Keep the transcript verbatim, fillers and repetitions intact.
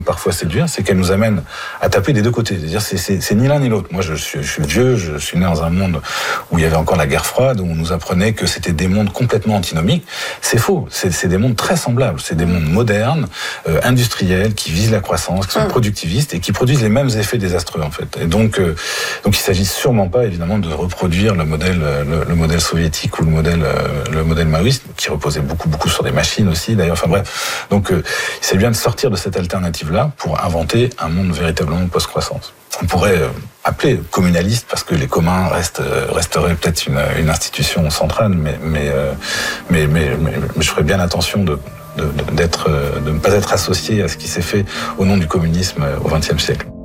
parfois séduire, c'est qu'elle nous amène à taper des deux côtés. C'est-à-dire, c'est, c'est, c'est ni l'un ni l'autre. Moi, je suis, je suis vieux, je suis né dans un monde où il y avait encore la guerre froide, où on nous apprenait que c'était des mondes complètement antinomiques. C'est faux. C'est, c'est des mondes très semblables. C'est des mondes modernes, euh, industriels, qui visent la croissance, qui sont productivistes et qui produisent les mêmes effets désastreux, en fait. Et donc, euh, donc, il s'agit sûrement pas, évidemment, de reproduire le modèle, le, le modèle soviétique ou le modèle, euh, le modèle maoïste, qui reposait beaucoup, beaucoup sur des machines aussi, d'ailleurs. Enfin bref. Donc, euh, il s'agit bien de sortir de cette alternative là pour inventer un monde véritablement post-croissance. On pourrait appeler communaliste parce que les communs restent, resteraient peut-être une, une institution centrale, mais, mais, mais, mais, mais, mais je ferais bien attention de, de, d'être, de ne pas être associé à ce qui s'est fait au nom du communisme au vingtième siècle.